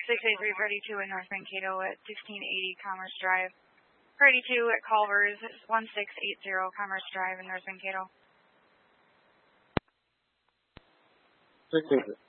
683 Ready 2 in North Mankato at 1680 Commerce Drive. Ready 2 at Culver's 1680 Commerce Drive in North Mankato. 683.